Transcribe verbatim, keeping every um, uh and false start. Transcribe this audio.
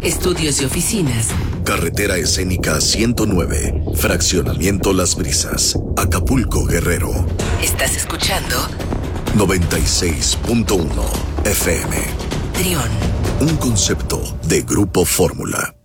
estudios y oficinas. Carretera Escénica ciento nueve, Fraccionamiento Las Brisas, Acapulco, Guerrero. Estás escuchando noventa y seis punto uno F M. Trión. Un concepto de Grupo Fórmula.